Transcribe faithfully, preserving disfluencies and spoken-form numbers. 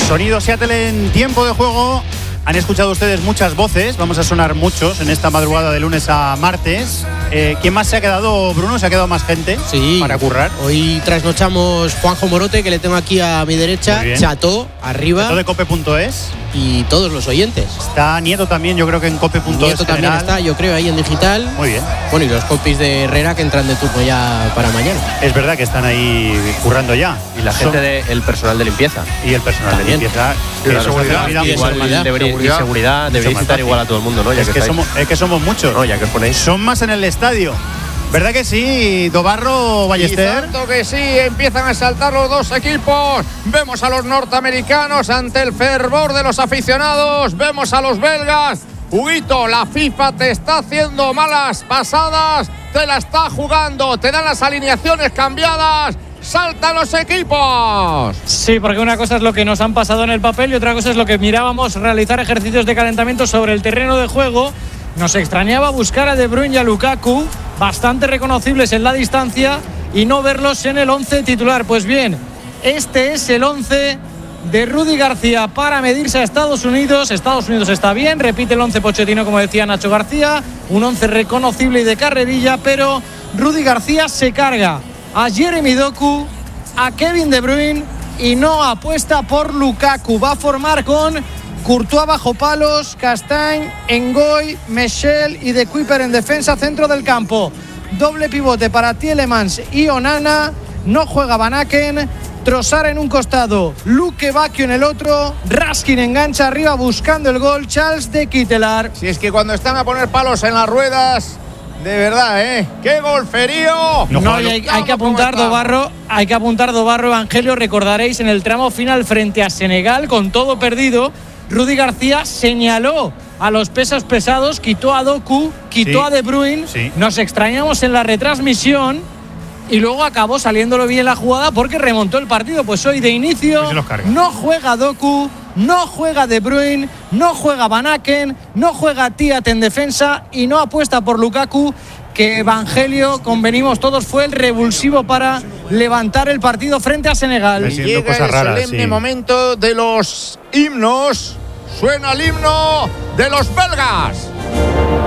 Sonido Seattle en tiempo de juego. Han escuchado ustedes muchas voces, vamos a sonar muchos en esta madrugada de lunes a martes. Eh, ¿Quién más se ha quedado, Bruno? ¿Se ha quedado más gente sí, para currar? Hoy trasnochamos Juanjo Morote, que le tengo aquí a mi derecha, Cható, arriba. Cható de cope punto es. Y todos los oyentes. Está Nieto también, yo creo que en cope punto es. Nieto también está, yo creo, ahí en digital. Muy bien. Bueno, y los compis de Herrera que entran de turno ya para mañana. Es verdad que están ahí currando ya. Y la gente del de, personal de limpieza. Y el personal también. de limpieza. Y la seguridad, igual, igual seguridad, debería, seguridad. y seguridad debería citar igual a todo el mundo, ¿no? Ya es, que que somos, es que somos muchos. No, ya que os ponéis. Son más en el estadio. ¿Verdad que sí, Dobarro, Ballester? Y tanto que sí, empiezan a saltar los dos equipos. Vemos a los norteamericanos ante el fervor de los aficionados. Vemos a los belgas. Huguito, la FIFA te está haciendo malas pasadas. Te la está jugando. Te dan las alineaciones cambiadas. ¡Saltan los equipos! Sí, porque una cosa es lo que nos han pasado en el papel y otra cosa es lo que mirábamos realizar ejercicios de calentamiento sobre el terreno de juego. Nos extrañaba buscar a De Bruyne y a Lukaku, bastante reconocibles en la distancia, y no verlos en el once titular. Pues bien, este es el once de Rudy García para medirse a Estados Unidos. Estados Unidos está bien, repite el once Pochettino, como decía Nacho García, un once reconocible y de carrerilla, pero Rudy García se carga a Jeremy Doku, a Kevin De Bruyne y no apuesta por Lukaku. Va a formar con Courtois bajo palos, Castagne, Ngoy, Michel y De Kuyper en defensa, centro del campo. Doble pivote para Tielemans y Onana. No juega Van Aken. Trossard en un costado, Luque Bacchio en el otro. Raskin engancha arriba buscando el gol. Charles de Kittelart. Si es que cuando están a poner palos en las ruedas, de verdad, ¿eh? ¡Qué golferío! No, no, hay, hay que apuntar Dobarro, hay que apuntar Dobarro, Evangelio. Recordaréis en el tramo final frente a Senegal, con todo perdido, Rudy García señaló a los pesos pesados, quitó a Doku, quitó sí, a De Bruyne. Sí. Nos extrañamos en la retransmisión y luego acabó saliéndolo bien la jugada porque remontó el partido. Pues hoy de inicio pues no juega Doku, no juega De Bruyne, no juega Van Aken, no juega Tiat en defensa y no apuesta por Lukaku, que Evangelio, convenimos todos, fue el revulsivo para levantar el partido frente a Senegal. Y llega cosas el raras, solemne sí. momento de los himnos. Suena el himno de los belgas.